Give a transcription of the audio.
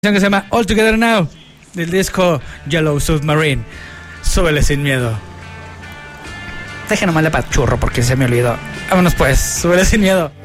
Que se llama All Together Now del disco Yellow Submarine. Súbele sin miedo. Deje nomás la pachurro porque se me olvidó. Vámonos pues, súbele sin miedo.